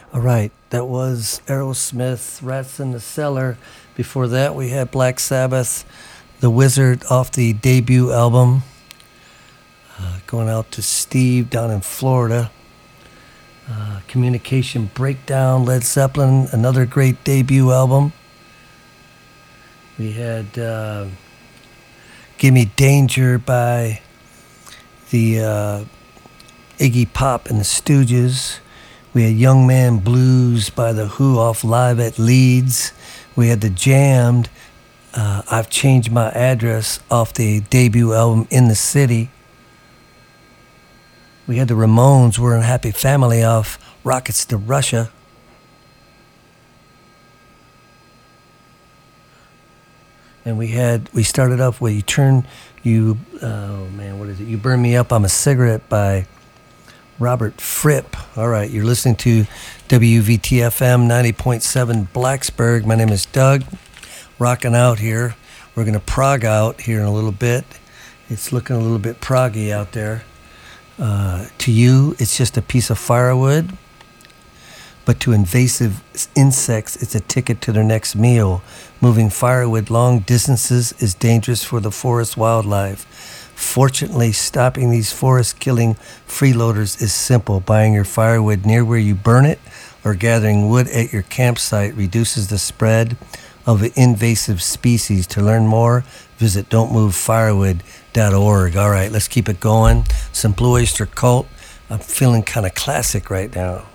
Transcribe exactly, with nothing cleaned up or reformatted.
All right, that was Aerosmith, Rats in the Cellar. Before that, we had Black Sabbath, The Wizard off the debut album. Uh, going out to Steve down in Florida. Uh, Communication Breakdown, Led Zeppelin, another great debut album. We had uh, Gimme Danger by the uh, Iggy Pop and the Stooges. We had Young Man Blues by The Who off Live at Leeds. We had The Jammed, uh, I've Changed My Address off the debut album In the City. We had the Ramones, We're a Happy Family off Rockets to Russia. And we had, we started off with You Turn, You, oh man, what is it? You Burn Me Up, I'm a Cigarette by Robert Fripp. All right, you're listening to W V T F M ninety point seven Blacksburg. My name is Doug. Rocking out here. We're going to prog out here in a little bit. It's looking a little bit proggy out there. Uh, to you, it's just a piece of firewood. But to invasive insects, it's a ticket to their next meal. Moving firewood long distances is dangerous for the forest wildlife. Fortunately, stopping these forest-killing freeloaders is simple. Buying your firewood near where you burn it or gathering wood at your campsite reduces the spread of invasive species. To learn more, visit don't move firewood dot org. All right, let's keep it going. Some Blue Oyster Cult. I'm feeling kind of classic right now.